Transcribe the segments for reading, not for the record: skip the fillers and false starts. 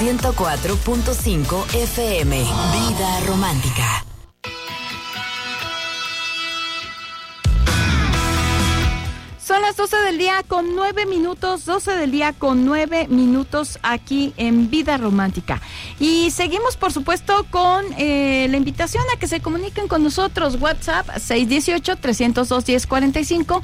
104.5 FM. Vida Romántica. Son las 12 del día con 9 minutos, 12 del día con 9 minutos aquí en Vida Romántica. Y seguimos, por supuesto, con la invitación a que se comuniquen con nosotros. WhatsApp 618-302-1045,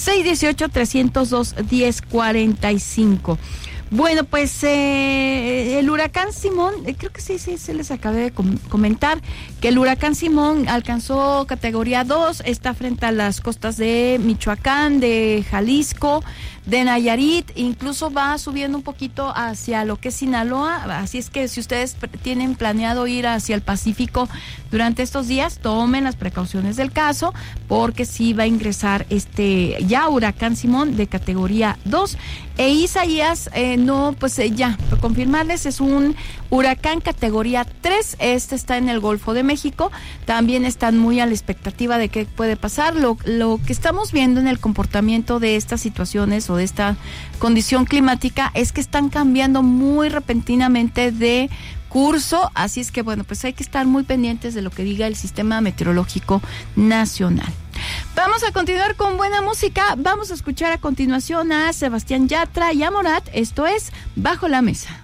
618-302-1045. Bueno, pues el huracán Simón, creo que sí, se les acabé de comentar que el huracán Simón alcanzó categoría 2, está frente a las costas de Michoacán, de Jalisco, de Nayarit, incluso va subiendo un poquito hacia lo que es Sinaloa, así es que si ustedes tienen planeado ir hacia el Pacífico durante estos días, tomen las precauciones del caso, porque sí va a ingresar ya huracán Simón de categoría 2, e Isaías, ya, por confirmarles, es un huracán categoría 3, está en el Golfo de México, también están muy a la expectativa de qué puede pasar. Lo que estamos viendo en el comportamiento de estas situaciones o de esta condición climática es que están cambiando muy repentinamente de curso, así es que bueno, pues hay que estar muy pendientes de lo que diga el Sistema Meteorológico Nacional. Vamos a continuar con buena música, vamos a escuchar a continuación a Sebastián Yatra y a Morat, esto es Bajo la Mesa.